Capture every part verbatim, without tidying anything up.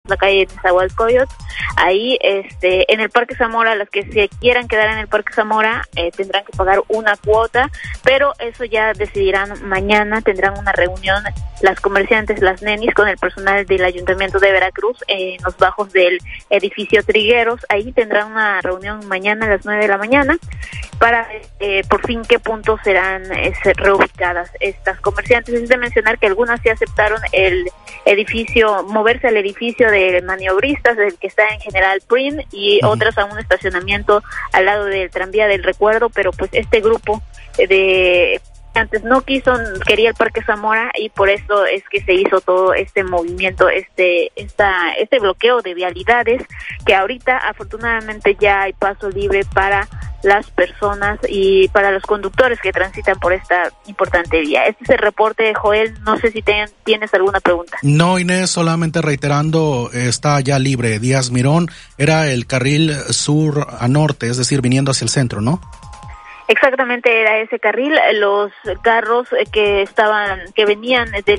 la calle Nezahualcóyotl. Ahí, este, en el Parque Zamora, las que se quieran quedar en el Parque Zamora eh, tendrán que pagar una cuota, pero eso ya decidirán mañana. Tendrán una reunión las comerciantes, las nenis, con el personal del Ayuntamiento de Veracruz en los bajos del edificio Trigueros. Ahí tendrán una reunión mañana a las nueve de la mañana para eh, por fin qué puntos serán eh, reubicadas estas comerciantes. Es de mencionar que algunas sí aceptaron el edificio, moverse al edificio de maniobristas, del que está en General Prim, y uh-huh. otras a un estacionamiento al lado del tranvía del Recuerdo, pero pues este grupo de antes no quiso, quería el Parque Zamora, y por eso es que se hizo todo este movimiento, este esta este bloqueo de vialidades, que ahorita afortunadamente ya hay paso libre para las personas y para los conductores que transitan por esta importante vía. Este es el reporte, Joel. No sé si te, tienes alguna pregunta. No, Inés, solamente reiterando, está ya libre. Díaz Mirón era el carril sur a norte, es decir, viniendo hacia el centro, ¿no? Exactamente, era ese carril. Los carros que estaban, que venían del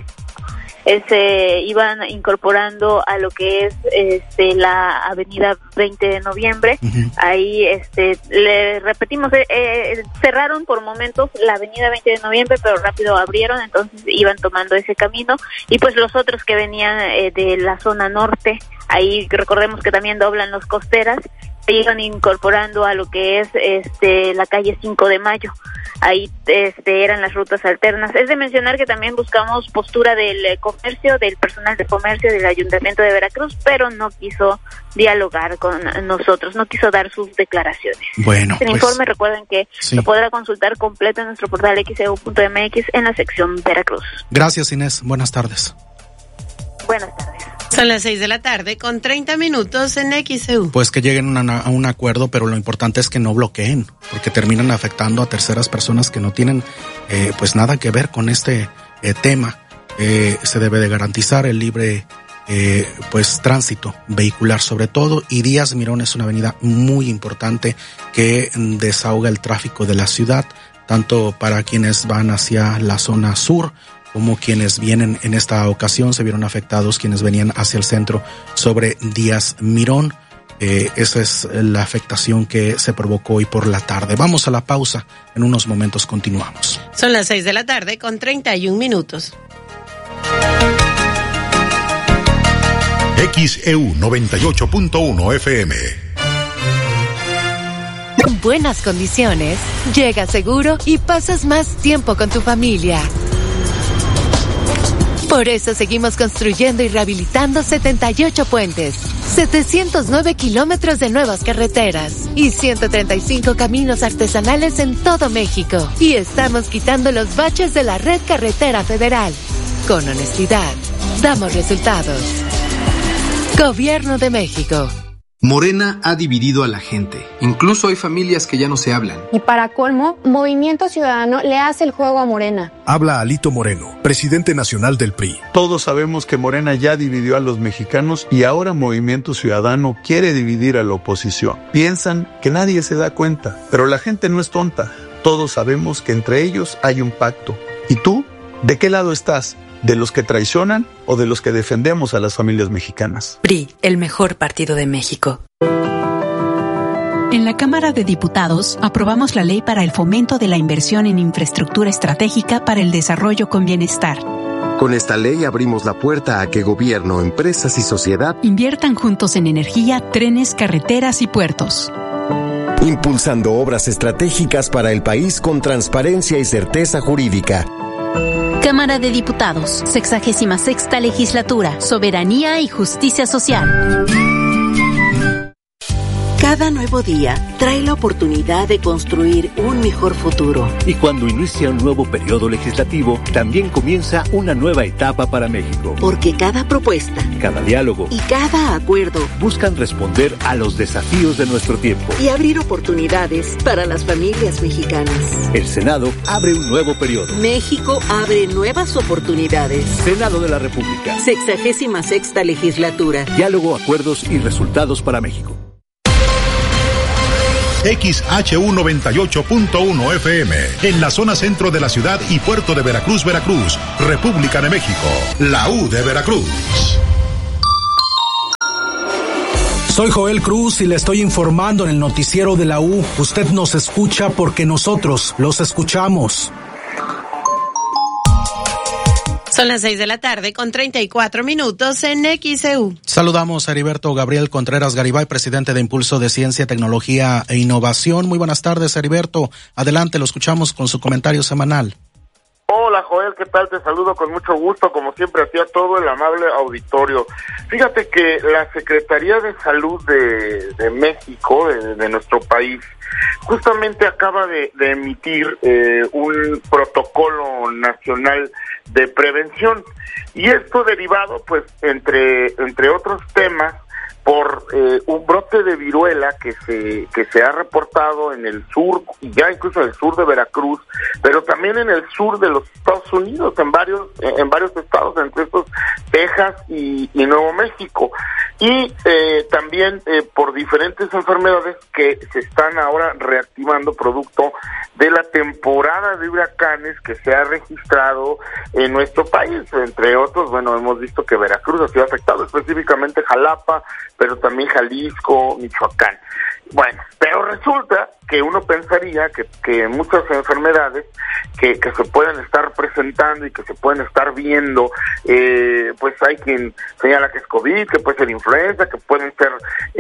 se iban incorporando a lo que es este la avenida veinte de noviembre. Uh-huh. Ahí este le repetimos, eh, eh, cerraron por momentos la avenida veinte de noviembre, pero rápido abrieron, entonces iban tomando ese camino, y pues los otros que venían eh, de la zona norte, ahí recordemos que también doblan los Costeras, se iban incorporando a lo que es este la calle cinco de mayo. Ahí este eran las rutas alternas. Es de mencionar que también buscamos postura del eh, comercio, del personal de comercio del Ayuntamiento de Veracruz, pero no quiso dialogar con nosotros, no quiso dar sus declaraciones. Bueno, el pues, informe, recuerden que sí. lo podrá consultar completo en nuestro portal equis e u punto eme equis en la sección Veracruz. Gracias, Inés. Buenas tardes. Buenas tardes. Son las seis de la tarde con treinta minutos en Equis E U. Pues que lleguen una, a un acuerdo, pero lo importante es que no bloqueen, porque terminan afectando a terceras personas que no tienen eh, pues nada que ver con este eh, tema. Eh, se debe de garantizar el libre eh, pues tránsito vehicular sobre todo, y Díaz Mirón es una avenida muy importante que desahoga el tráfico de la ciudad, tanto para quienes van hacia la zona sur como quienes vienen. En esta ocasión se vieron afectados quienes venían hacia el centro sobre Díaz Mirón. Eh, esa es la afectación que se provocó hoy por la tarde. Vamos a la pausa, en unos momentos continuamos. Son las seis de la tarde con treinta y un minutos. Equis E U noventa y ocho punto uno F M. En buenas condiciones, llegas seguro y pasas más tiempo con tu familia. Por eso seguimos construyendo y rehabilitando setenta y ocho puentes, setecientos nueve kilómetros de nuevas carreteras y ciento treinta y cinco caminos artesanales en todo México. Y estamos quitando los baches de la red carretera federal. Con honestidad, damos resultados. Gobierno de México. Morena ha dividido a la gente. Incluso hay familias que ya no se hablan. Y para colmo, Movimiento Ciudadano le hace el juego a Morena. Habla Alito Moreno, presidente nacional del P R I. Todos sabemos que Morena ya dividió a los mexicanos y ahora Movimiento Ciudadano quiere dividir a la oposición. Piensan que nadie se da cuenta, pero la gente no es tonta. Todos sabemos que entre ellos hay un pacto. ¿Y tú? ¿De qué lado estás? ¿De los que traicionan o de los que defendemos a las familias mexicanas? P R I, el mejor partido de México. En la Cámara de Diputados aprobamos la ley para el fomento de la inversión en infraestructura estratégica para el desarrollo con bienestar. Con esta ley abrimos la puerta a que gobierno, empresas y sociedad inviertan juntos en energía, trenes, carreteras y puertos. Impulsando obras estratégicas para el país con transparencia y certeza jurídica. Cámara de Diputados, sexagésima sexta legislatura, soberanía y justicia social. Cada nuevo día trae la oportunidad de construir un mejor futuro. Y cuando inicia un nuevo periodo legislativo, también comienza una nueva etapa para México. Porque cada propuesta, cada diálogo y cada acuerdo buscan responder a los desafíos de nuestro tiempo y abrir oportunidades para las familias mexicanas. El Senado abre un nuevo periodo. México abre nuevas oportunidades. Senado de la República. Sexagésima sexta legislatura. Diálogo, acuerdos y resultados para México. X H U noventa y ocho punto uno F M, en la zona centro de la ciudad y puerto de Veracruz, Veracruz, República de México, la U de Veracruz. Soy Joel Cruz y le estoy informando en el noticiero de la U. Usted nos escucha porque nosotros los escuchamos. Son las seis de la tarde con treinta y cuatro minutos en X E U. Saludamos a Heriberto Gabriel Contreras Garibay, presidente de Impulso de Ciencia, Tecnología e Innovación. Muy buenas tardes, Heriberto. Adelante, lo escuchamos con su comentario semanal. Hola Joel, ¿qué tal? Te saludo con mucho gusto, como siempre, hacía todo el amable auditorio. Fíjate que la Secretaría de Salud de, de México, de, de nuestro país, justamente acaba de, de emitir eh, un protocolo nacional de prevención, y esto derivado, pues, entre entre otros temas, por eh, un brote de viruela que se que se ha reportado en el sur, y ya incluso en el sur de Veracruz, pero también en el sur de los Estados Unidos, en varios en varios estados, entre estos Texas y, y Nuevo México, y eh, también eh, por diferentes enfermedades que se están ahora reactivando producto de la temporada de huracanes que se ha registrado en nuestro país. Entre otros, bueno, hemos visto que Veracruz ha sido afectado, específicamente Jalapa, pero también Jalisco, Michoacán. Bueno, pero resulta que uno pensaría que, que muchas enfermedades que, que se pueden estar presentando y que se pueden estar viendo, eh, pues hay quien señala que es COVID, que puede ser influenza, que pueden ser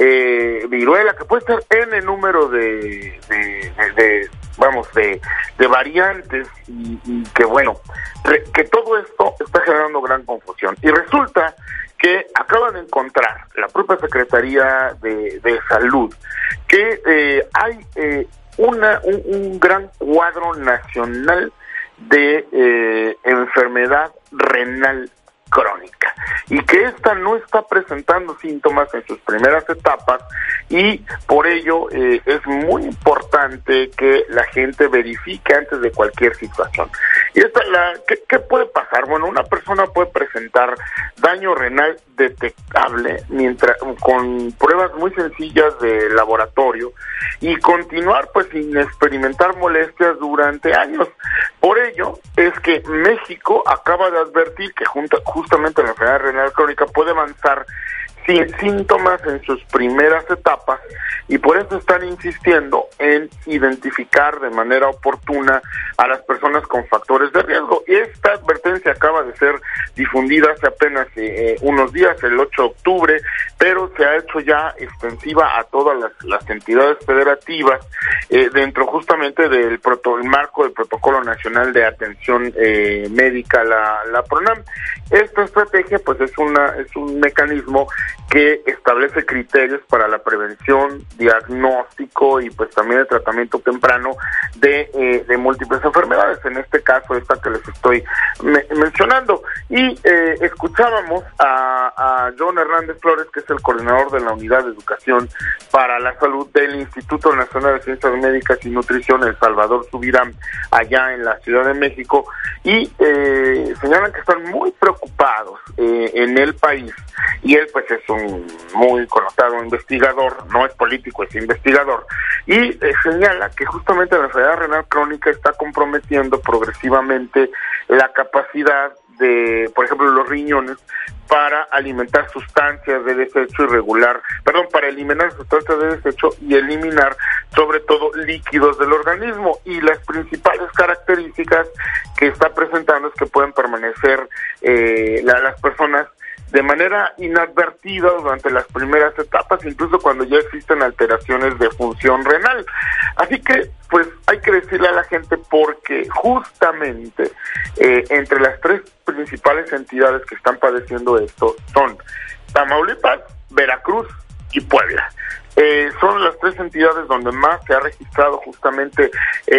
eh, viruela, que puede ser N número de, de, de, de vamos, de, de variantes, y, y que bueno, re, que todo esto está generando gran confusión. Y resulta que acaban de encontrar la propia Secretaría de, de Salud que eh, hay eh, una un, un gran cuadro nacional de eh, enfermedad renal crónica, y que esta no está presentando síntomas en sus primeras etapas, y por ello eh, es muy importante que la gente verifique antes de cualquier situación. Y esta la ¿qué, qué puede pasar? Bueno, una persona puede presentar daño renal detectable mientras con pruebas muy sencillas de laboratorio, y continuar pues sin experimentar molestias durante años. Por ello es que México acaba de advertir que junto, justamente la enfermedad renal crónica puede avanzar sin síntomas en sus primeras etapas, y por eso están insistiendo en identificar de manera oportuna a las personas con factores de riesgo. Y esta advertencia acaba de ser difundida hace apenas eh, unos días, el ocho de octubre, pero se ha hecho ya extensiva a todas las, las entidades federativas eh, dentro justamente del proto, el marco del Protocolo Nacional de Atención eh, Médica, la, la PRONAM. Esta estrategia pues es una es un mecanismo que establece criterios para la prevención, diagnóstico y pues también el tratamiento temprano de, eh, de múltiples enfermedades, en este caso esta que les estoy me mencionando. Y eh, escuchábamos a, a John Hernández Flores, que es el coordinador de la Unidad de Educación para la Salud del Instituto Nacional de Ciencias Médicas y Nutrición, El Salvador Subirán, allá en la Ciudad de México, y eh, señalan que están muy preocupados eh, en el país, y él pues es un muy connotado investigador, no es político, es investigador, y eh, señala que justamente la enfermedad renal crónica está comprometiendo progresivamente la capacidad de, por ejemplo, los riñones para alimentar sustancias de desecho irregular, perdón, para eliminar sustancias de desecho y eliminar sobre todo líquidos del organismo. Y las principales características que está presentando es que pueden permanecer eh, la, las personas de manera inadvertida durante las primeras etapas, incluso cuando ya existen alteraciones de función renal. Así que, pues, hay que decirle a la gente, porque justamente eh, entre las tres principales entidades que están padeciendo esto son Tamaulipas, Veracruz y Puebla. Eh, son las tres entidades donde más se ha registrado justamente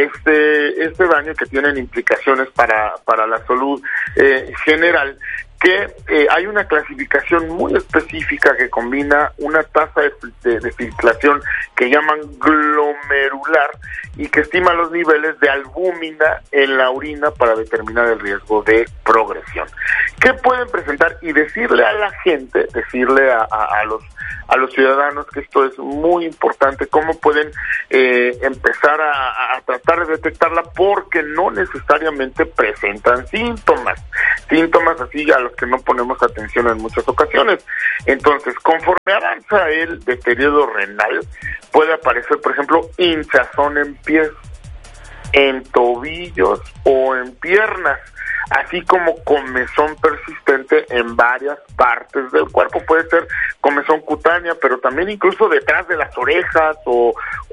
este este daño, que tienen implicaciones para para la salud eh, general, que eh, hay una clasificación muy específica que combina una tasa de, de, de filtración que llaman glomerular, y que estima los niveles de albúmina en la orina para determinar el riesgo de progresión. ¿Qué pueden presentar? Y decirle a la gente, decirle a, a, a los a los ciudadanos que esto es muy importante, cómo pueden eh, empezar a, a tratar de detectarla, porque no necesariamente presentan síntomas, síntomas así a lo los que no ponemos atención en muchas ocasiones. Entonces, conforme avanza el deterioro renal, puede aparecer, por ejemplo, hinchazón en pies, en tobillos o en piernas, así como comezón persistente en varias partes del cuerpo. Puede ser comezón cutánea, pero también incluso detrás de las orejas o,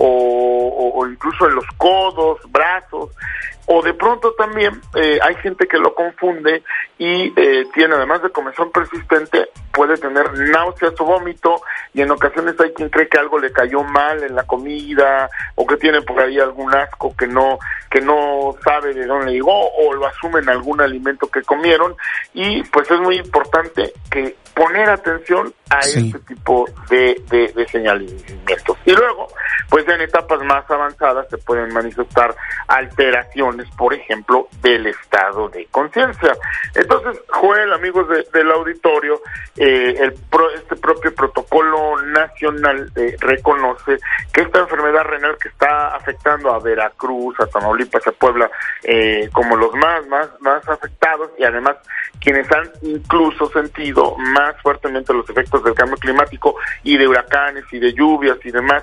o, o incluso en los codos, brazos. O de pronto también eh, hay gente que lo confunde y eh, tiene, además de comezón persistente, puede tener náuseas o vómito, y en ocasiones hay quien cree que algo le cayó mal en la comida o que tiene por ahí algún asco que no que no sabe de dónde llegó, o lo asume en algún alimento que comieron. Y pues es muy importante que poner atención a sí. este tipo de, de, de señalamientos. Y luego, pues en etapas más avanzadas se pueden manifestar alteraciones, por ejemplo, del estado de conciencia. Entonces, Joel, amigos de, del auditorio, eh, el pro, este propio protocolo nacional eh, reconoce que esta enfermedad renal que está afectando a Veracruz, a Tamaulipas, a Puebla, eh, como los más, más, más afectados, y además quienes han incluso sentido más fuertemente los efectos del cambio climático y de huracanes y de lluvias y demás,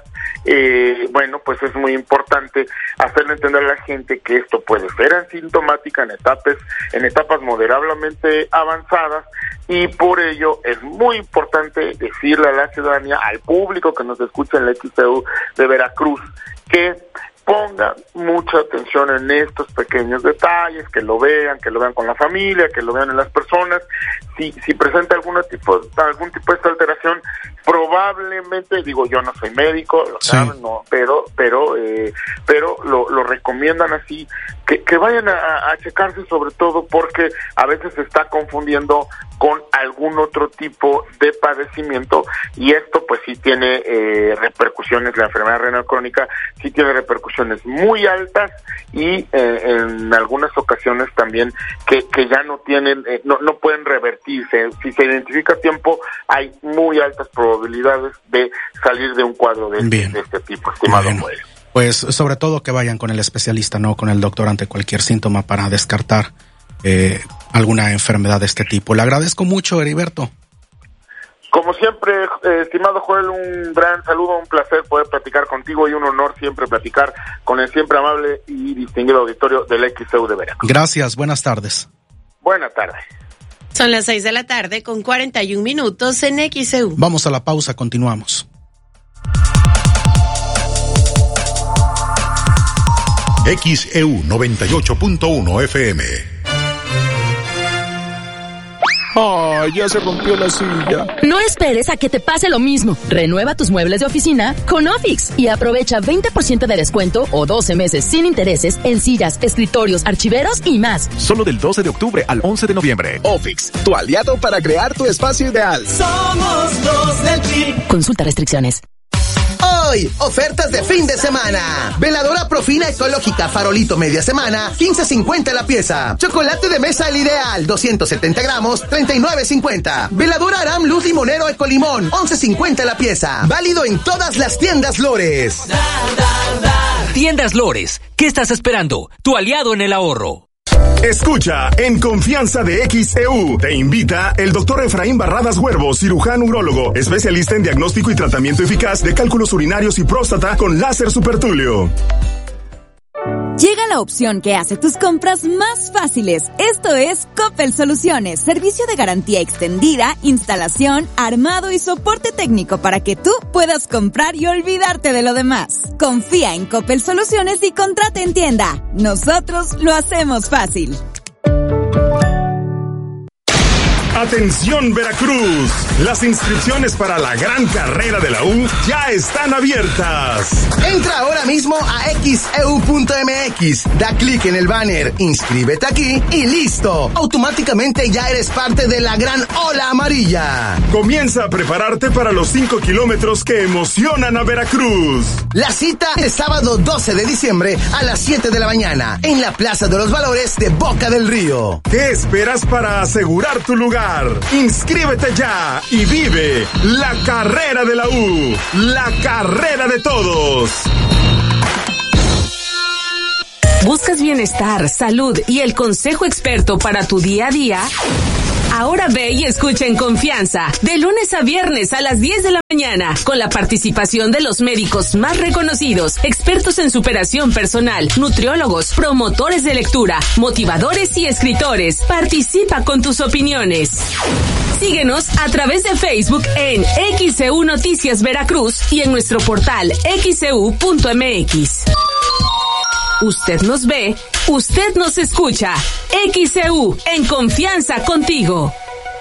eh, bueno, pues es muy importante hacerle entender a la gente que esto puede ser asintomática en etapas, en etapas moderadamente avanzadas, y por ello es muy importante decirle a la ciudadanía, al público que nos escucha en la X C U de Veracruz, que pongan mucha atención en estos pequeños detalles, que lo vean, que lo vean con la familia, que lo vean en las personas. Si si presenta algún tipo algún tipo de esta alteración, probablemente, digo, yo no soy médico, lo sí. saben, no, pero pero eh, pero lo, lo recomiendan así, que, que vayan a, a checarse, sobre todo porque a veces se está confundiendo con algún otro tipo de padecimiento, y esto pues sí tiene eh, repercusiones. La enfermedad renal crónica sí tiene repercusiones muy altas, y eh, en algunas ocasiones también que, que ya no tienen, eh, no, no pueden revertirse. Si se identifica a tiempo, hay muy altas probabilidades de salir de un cuadro de, de este tipo, estimado Joel. Pues sobre todo que vayan con el especialista, no con el doctor, ante cualquier síntoma, para descartar eh, alguna enfermedad de este tipo. Le agradezco mucho, Heriberto. Como siempre, eh, estimado Joel, un gran saludo, un placer poder platicar contigo, y un honor siempre platicar con el siempre amable y distinguido auditorio del X C U de Veracruz. Gracias, buenas tardes. Buenas tardes. Son las seis de la tarde con cuarenta y un minutos en X C U. Vamos a la pausa, continuamos. X E U noventa y ocho punto uno F M. ¡Ay, ya se rompió la silla! No esperes a que te pase lo mismo. Renueva tus muebles de oficina con Ofix y aprovecha veinte por ciento de descuento o doce meses sin intereses en sillas, escritorios, archiveros y más. Solo del doce de octubre al once de noviembre. Ofix, tu aliado para crear tu espacio ideal. Somos los del P. Consulta restricciones. Hoy, ofertas de fin de semana. Veladora Profina ecológica Farolito media semana, quince cincuenta la pieza. Chocolate de mesa El Ideal, doscientos setenta gramos, treinta y nueve cincuenta. Veladora Aram Luz Limonero Ecolimón, once cincuenta la pieza. Válido en todas las tiendas Lores. Da, da, da. Tiendas Lores, ¿qué estás esperando? Tu aliado en el ahorro. Escucha En Confianza de X E U. Te invita el doctor Efraín Barradas Huervo, cirujano urólogo, especialista en diagnóstico y tratamiento eficaz de cálculos urinarios y próstata con láser supertulio. Llega la opción que hace tus compras más fáciles. Esto es Coppel Soluciones, servicio de garantía extendida, instalación, armado y soporte técnico para que tú puedas comprar y olvidarte de lo demás. Confía en Coppel Soluciones y contrata en tienda. Nosotros lo hacemos fácil. Atención Veracruz, las inscripciones para la gran carrera de la U ya están abiertas. Entra ahora mismo a X E U punto M X, da clic en el banner, inscríbete aquí y listo. Automáticamente ya eres parte de la gran ola amarilla. Comienza a prepararte para los cinco kilómetros que emocionan a Veracruz. La cita es sábado doce de diciembre a las siete de la mañana en la Plaza de los Valores de Boca del Río. ¿Qué esperas para asegurar tu lugar? Inscríbete ya y vive la carrera de la U, la carrera de todos. ¿Buscas bienestar, salud y el consejo experto para tu día a día? Ahora ve y escucha en confianza, de lunes a viernes a las diez de la mañana, con la participación de los médicos más reconocidos, expertos en superación personal, nutriólogos, promotores de lectura, motivadores y escritores. Participa con tus opiniones. Síguenos a través de Facebook en X E U Noticias Veracruz y en nuestro portal x e u punto m x. Usted nos ve, usted nos escucha. X E U, en confianza contigo.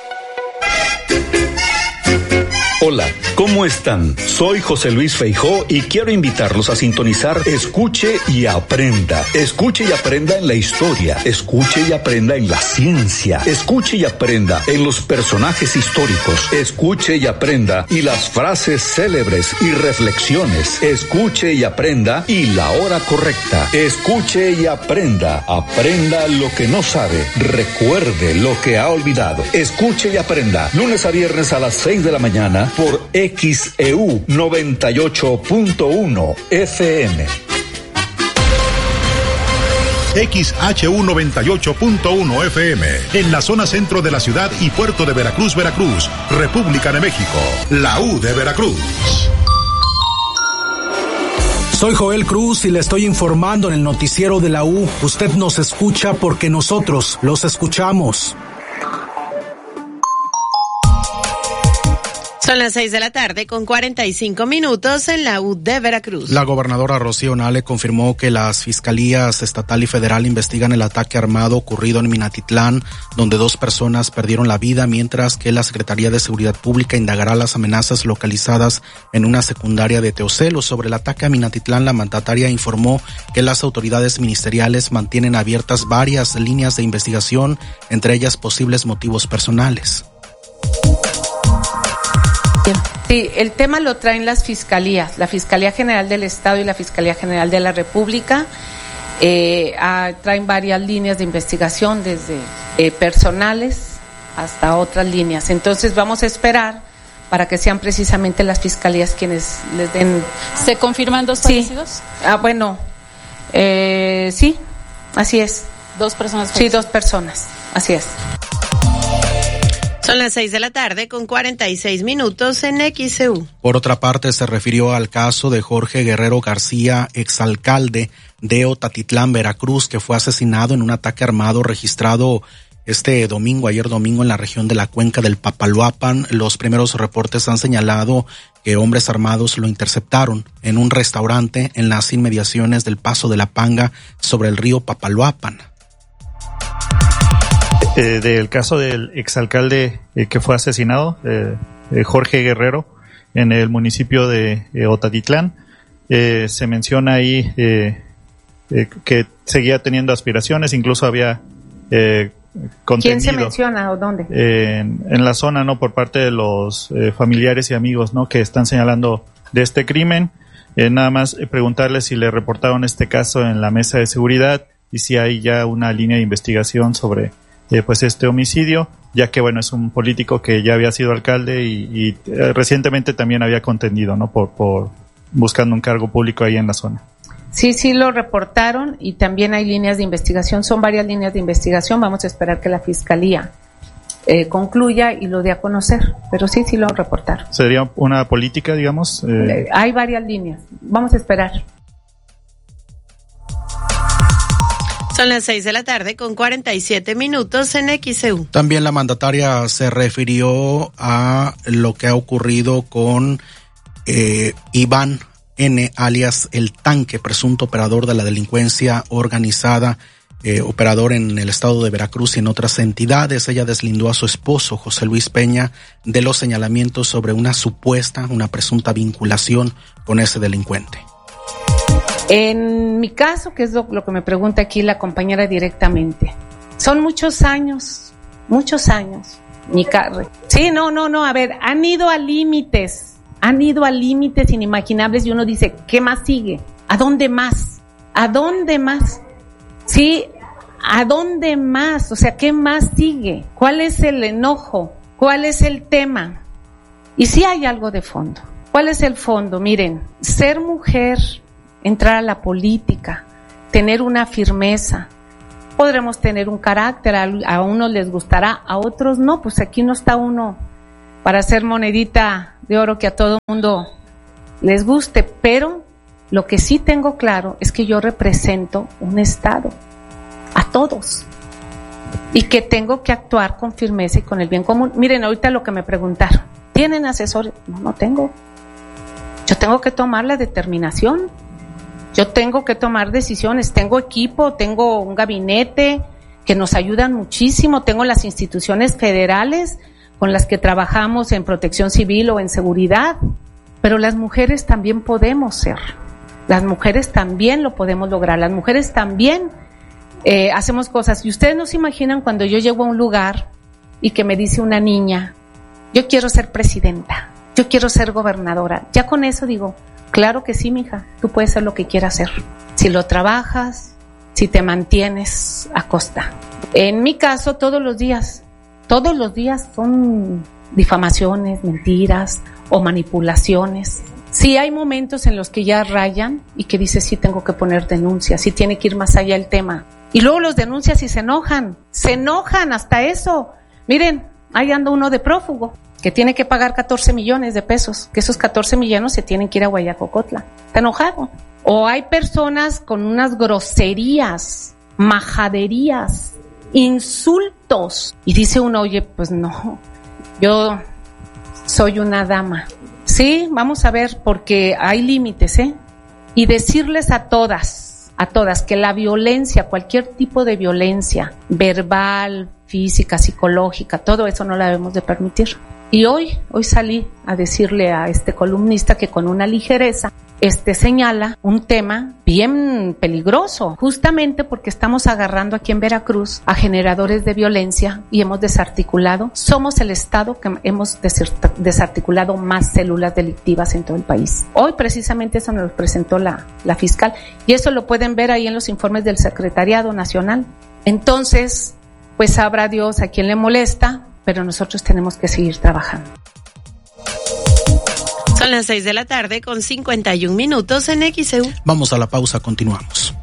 Hola, ¿cómo están? Soy José Luis Feijó y quiero invitarlos a sintonizar Escuche y Aprenda. Escuche y aprenda en la historia, escuche y aprenda en la ciencia, escuche y aprenda en los personajes históricos, escuche y aprenda y las frases célebres y reflexiones, escuche y aprenda y la hora correcta, escuche y aprenda, aprenda lo que no sabe, recuerde lo que ha olvidado, escuche y aprenda, lunes a viernes a las seis de la mañana, por X E U noventa y ocho punto uno F M. X H U noventa y ocho punto uno F M, en la zona centro de la ciudad y puerto de Veracruz, Veracruz, República de México, la U de Veracruz. Soy Joel Cruz y le estoy informando en el noticiero de la U. Usted nos escucha porque nosotros los escuchamos. Son las seis de la tarde con cuarenta y cinco minutos en la U de Veracruz. La gobernadora Rocío Nale confirmó que las fiscalías estatal y federal investigan el ataque armado ocurrido en Minatitlán, donde dos personas perdieron la vida, mientras que la Secretaría de Seguridad Pública indagará las amenazas localizadas en una secundaria de Teocelo. Sobre el ataque a Minatitlán, la mandataria informó que las autoridades ministeriales mantienen abiertas varias líneas de investigación, entre ellas posibles motivos personales. Sí, el tema lo traen las fiscalías, la Fiscalía General del Estado y la Fiscalía General de la República. Eh, ah, traen varias líneas de investigación, desde eh, personales hasta otras líneas. Entonces vamos a esperar para que sean precisamente las fiscalías quienes les den. ¿Se confirman dos fallecidos? Sí. Ah, bueno, eh, sí, así es. ¿Dos personas fallecidas? Sí, dos personas, así es. Son las seis de la tarde con cuarenta y seis minutos en X E U. Por otra parte, se refirió al caso de Jorge Guerrero García, exalcalde de Otatitlán, Veracruz, que fue asesinado en un ataque armado registrado este domingo, ayer domingo, en la región de la cuenca del Papaloapan. Los primeros reportes han señalado que hombres armados lo interceptaron en un restaurante en las inmediaciones del Paso de la Panga sobre el río Papaloapan. Eh, del caso del exalcalde eh, que fue asesinado, eh, eh, Jorge Guerrero, en el municipio de eh, Otatitlán, eh, se menciona ahí eh, eh, que seguía teniendo aspiraciones, incluso había eh, contenido. ¿Quién se menciona o dónde? Eh, en, en la zona, ¿no? Por parte de los eh, familiares y amigos, ¿no? Que están señalando de este crimen. Eh, nada más eh, preguntarle si le reportaron este caso en la mesa de seguridad y si hay ya una línea de investigación sobre Eh, pues este homicidio, ya que bueno, es un político que ya había sido alcalde y, y eh, recientemente también había contendido, ¿no? Por, por buscando un cargo público ahí en la zona. Sí, sí lo reportaron y también hay líneas de investigación, son varias líneas de investigación, vamos a esperar que la fiscalía eh, concluya y lo dé a conocer, pero sí, sí lo reportaron. ¿Sería una política, digamos? Eh... Eh, hay varias líneas, vamos a esperar. Son las seis de la tarde con cuarenta y siete minutos en X E U. También la mandataria se refirió a lo que ha ocurrido con eh, Iván N., alias El Tanque, presunto operador de la delincuencia organizada, eh, operador en el estado de Veracruz y en otras entidades. Ella deslindó a su esposo, José Luis Peña, de los señalamientos sobre una supuesta, una presunta vinculación con ese delincuente. En mi caso, que es lo, lo que me pregunta aquí la compañera directamente, son muchos años, muchos años, mi carre. Sí, no, no, no, a ver, han ido a límites, han ido a límites inimaginables y uno dice, ¿qué más sigue? ¿A dónde más? ¿A dónde más? Sí, ¿a dónde más? O sea, ¿qué más sigue? ¿Cuál es el enojo? ¿Cuál es el tema? Y sí hay algo de fondo. ¿Cuál es el fondo? Miren, ser mujer, entrar a la política, tener una firmeza. Podremos tener un carácter, a, a unos les gustará, a otros no, pues aquí no está uno para hacer monedita de oro que a todo mundo les guste, pero lo que sí tengo claro es que yo represento un Estado, a todos, y que tengo que actuar con firmeza y con el bien común. Miren, ahorita lo que me preguntaron, ¿tienen asesores? No, no tengo. Yo tengo que tomar la determinación, yo tengo que tomar decisiones, tengo equipo, tengo un gabinete que nos ayudan muchísimo, tengo las instituciones federales con las que trabajamos en protección civil o en seguridad, pero las mujeres también podemos ser, las mujeres también lo podemos lograr, las mujeres también eh, hacemos cosas. Y ustedes no se imaginan cuando yo llego a un lugar y que me dice una niña, yo quiero ser presidenta, yo quiero ser gobernadora. Ya con eso digo, claro que sí, mija, tú puedes ser lo que quieras ser, si lo trabajas, si te mantienes a costa. En mi caso, todos los días, todos los días son difamaciones, mentiras o manipulaciones. Sí hay momentos en los que ya rayan y que dices, sí tengo que poner denuncias, sí tiene que ir más allá el tema. Y luego los denuncias y se enojan, se enojan hasta eso. Miren, ahí anda uno de prófugo que tiene que pagar catorce millones de pesos, que esos catorce millones se tienen que ir a Guayacocotla. Está enojado. O hay personas con unas groserías, majaderías, insultos. Y dice uno, oye, pues no, yo soy una dama. Sí, vamos a ver, porque hay límites, ¿eh? Y decirles a todas, a todas, que la violencia, cualquier tipo de violencia, verbal, física, psicológica, todo eso no la debemos de permitir. Y hoy, hoy salí a decirle a este columnista que con una ligereza este señala un tema bien peligroso, justamente porque estamos agarrando aquí en Veracruz a generadores de violencia y hemos desarticulado, somos el estado que hemos desarticulado más células delictivas en todo el país. Hoy precisamente eso nos lo presentó la, la fiscal y eso lo pueden ver ahí en los informes del Secretariado Nacional. Entonces, pues sabrá Dios a quién le molesta, pero nosotros tenemos que seguir trabajando. Son las seis de la tarde con cincuenta y un minutos en X E U. Vamos a la pausa, continuamos.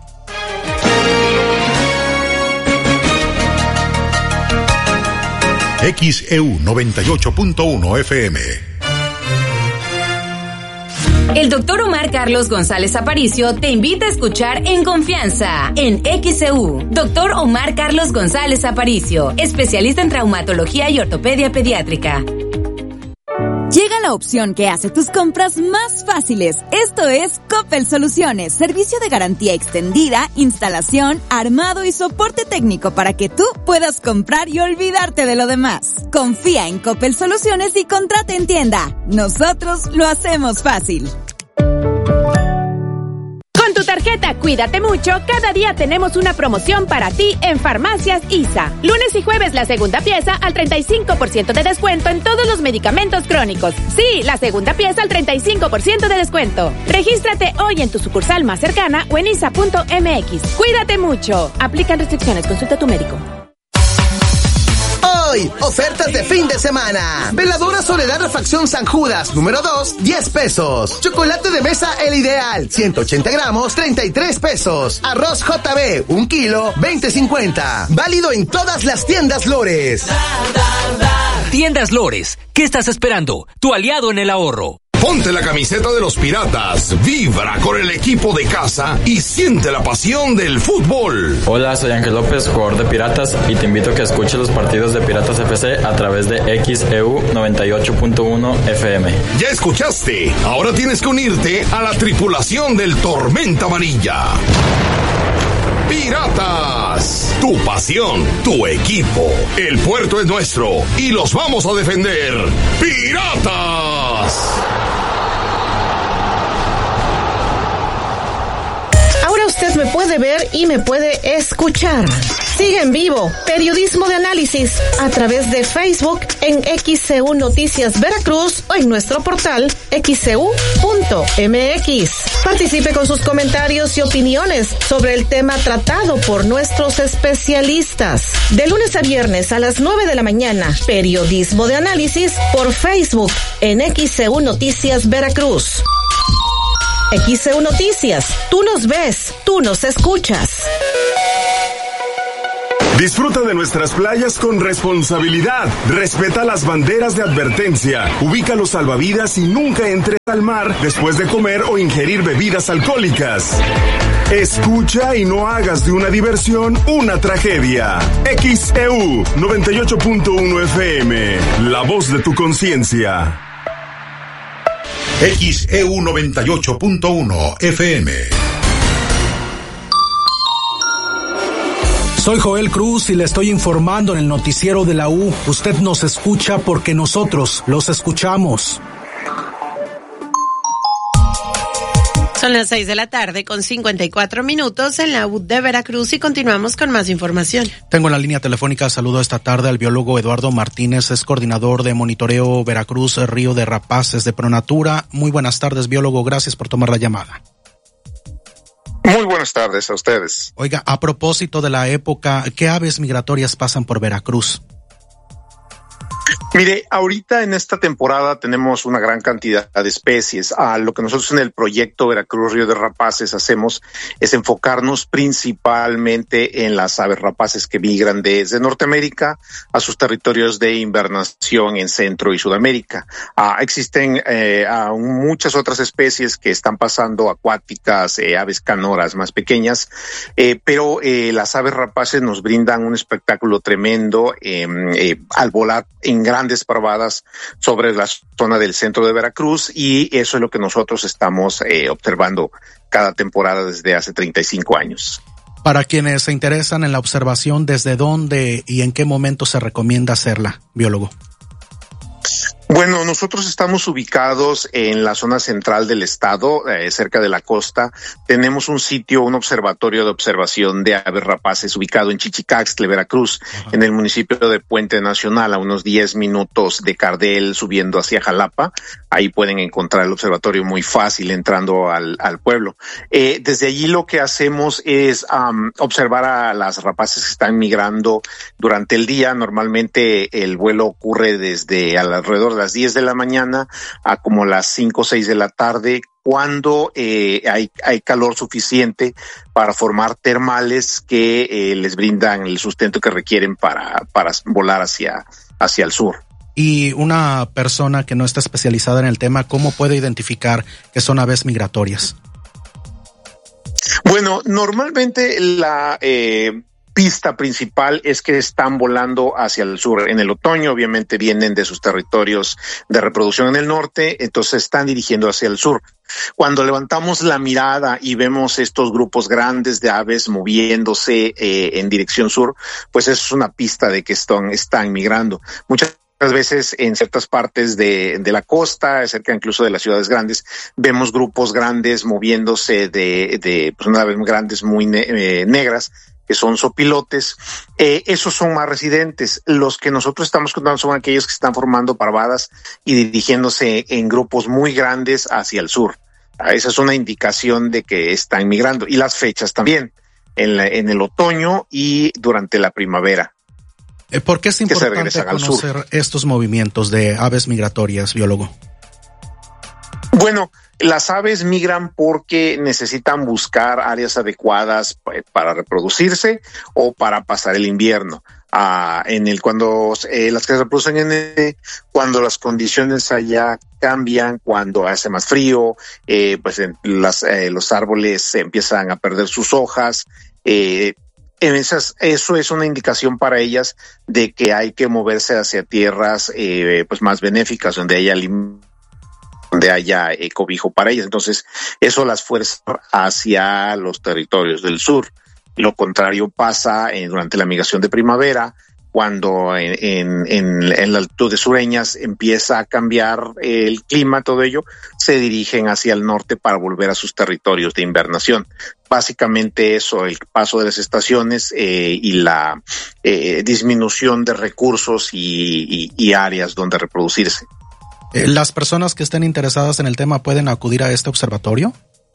X E U noventa y ocho punto uno F M. El doctor Omar Carlos González Aparicio te invita a escuchar En Confianza en X E U. Doctor Omar Carlos González Aparicio, especialista en traumatología y ortopedia pediátrica. Llega la opción que hace tus compras más fáciles. Esto es Coppel Soluciones, servicio de garantía extendida, instalación, armado y soporte técnico para que tú puedas comprar y olvidarte de lo demás. Confía en Coppel Soluciones y contrata en tienda. Nosotros lo hacemos fácil. Con tu tarjeta Cuídate Mucho, cada día tenemos una promoción para ti en Farmacias I S A. Lunes y jueves la segunda pieza al treinta y cinco por ciento de descuento en todos los medicamentos crónicos. Sí, la segunda pieza al treinta y cinco por ciento de descuento. Regístrate hoy en tu sucursal más cercana o en I S A punto M X. Cuídate mucho. Aplican restricciones. Consulta a tu médico. Hoy, ofertas de fin de semana. Veladora Soledad Refacción San Judas, número dos, diez pesos. Chocolate de mesa El Ideal, ciento ochenta gramos, treinta y tres pesos. Arroz J B, un kilo, veinte cincuenta. Válido en todas las tiendas Lores. Tiendas Lores, ¿qué estás esperando? Tu aliado en el ahorro. Ponte la camiseta de los Piratas, vibra con el equipo de casa y siente la pasión del fútbol. Hola, soy Ángel López, jugador de Piratas, y te invito a que escuches los partidos de Piratas F C a través de X E U noventa y ocho punto uno F M. Ya escuchaste, ahora tienes que unirte a la tripulación del Tormenta Amarilla. Piratas, tu pasión, tu equipo, el puerto es nuestro y los vamos a defender. ¡Piratas! Ahora usted me puede ver y me puede escuchar. Sigue en vivo Periodismo de Análisis a través de Facebook en X E U Noticias Veracruz o en nuestro portal X E U punto M X. Participe con sus comentarios y opiniones sobre el tema tratado por nuestros especialistas. De lunes a viernes a las nueve de la mañana, Periodismo de Análisis por Facebook en X E U Noticias Veracruz. X E U Noticias, tú nos ves, tú nos escuchas. Disfruta de nuestras playas con responsabilidad. Respeta las banderas de advertencia. Ubica los salvavidas y nunca entres al mar después de comer o ingerir bebidas alcohólicas. Escucha y no hagas de una diversión una tragedia. X E U noventa y ocho punto uno F M, la voz de tu conciencia. X E U noventa y ocho punto uno F M. Soy Joel Cruz y le estoy informando en el noticiero de la U. Usted nos escucha porque nosotros los escuchamos. Son las seis de la tarde con cincuenta y cuatro minutos en la U de Veracruz y continuamos con más información. Tengo en la línea telefónica, saludo esta tarde al biólogo Eduardo Martínez, es coordinador de monitoreo Veracruz Río de Rapaces de Pronatura. Muy buenas tardes, biólogo, gracias por tomar la llamada. Muy buenas tardes a ustedes. Oiga, a propósito de la época, ¿qué aves migratorias pasan por Veracruz? Mire, ahorita en esta temporada tenemos una gran cantidad de especies. Ah, lo que nosotros en el proyecto Veracruz Río de Rapaces hacemos es enfocarnos principalmente en las aves rapaces que migran desde Norteamérica a sus territorios de invernación en Centro y Sudamérica. Ah, existen eh, aún muchas otras especies que están pasando acuáticas, eh, aves canoras más pequeñas, eh, pero eh, las aves rapaces nos brindan un espectáculo tremendo eh, eh, al volar en grandes parvadas sobre la zona del centro de Veracruz, y eso es lo que nosotros estamos eh, observando cada temporada desde hace treinta y cinco años. Para quienes se interesan en la observación, ¿desde dónde y en qué momento se recomienda hacerla, biólogo? Bueno, nosotros estamos ubicados en la zona central del estado, eh, cerca de la costa. Tenemos un sitio, un observatorio de observación de aves rapaces ubicado en Chichicaxtle, Veracruz, uh-huh. en el municipio de Puente Nacional, a unos diez minutos de Cardel, subiendo hacia Jalapa. Ahí pueden encontrar el observatorio muy fácil entrando al, al pueblo. Eh, desde allí lo que hacemos es um, observar a las rapaces que están migrando durante el día. Normalmente el vuelo ocurre desde alrededor de las diez de la mañana a como las cinco o seis de la tarde, cuando eh, hay, hay calor suficiente para formar termales que eh, les brindan el sustento que requieren para, para volar hacia, hacia el sur. Y una persona que no está especializada en el tema, ¿cómo puede identificar que son aves migratorias? Bueno, normalmente la eh, pista principal es que están volando hacia el sur. En el otoño, obviamente, vienen de sus territorios de reproducción en el norte, entonces están dirigiendo hacia el sur. Cuando levantamos la mirada y vemos estos grupos grandes de aves moviéndose eh, en dirección sur, pues eso es una pista de que están, están migrando. Muchas Muchas veces en ciertas partes de, de la costa, cerca incluso de las ciudades grandes, vemos grupos grandes moviéndose de, de pues, unas aves grandes muy ne- eh, negras, que son sopilotes. Eh, esos son más residentes. Los que nosotros estamos contando son aquellos que están formando parvadas y dirigiéndose en grupos muy grandes hacia el sur. Esa es una indicación de que están migrando. Y las fechas también, en, la, en el otoño y durante la primavera. ¿Por qué es importante conocer estos movimientos de aves migratorias, biólogo? Bueno, las aves migran porque necesitan buscar áreas adecuadas para reproducirse o para pasar el invierno. Ah, en el cuando eh, las que se reproducen en el, cuando las condiciones allá cambian, cuando hace más frío, eh, pues en las, eh, los árboles empiezan a perder sus hojas. Eh, En esas, eso es una indicación para ellas de que hay que moverse hacia tierras eh, pues más benéficas, donde haya donde haya eh, cobijo para ellas. Entonces, eso las fuerza hacia los territorios del sur. Lo contrario pasa eh, durante la migración de primavera, cuando en, en, en, en las altitudes sureñas empieza a cambiar el clima, todo ello, se dirigen hacia el norte para volver a sus territorios de invernación. Básicamente eso, el paso de las estaciones eh, y la eh, disminución de recursos y, y, y áreas donde reproducirse. ¿Las personas que estén interesadas en el tema pueden acudir a este observatorio?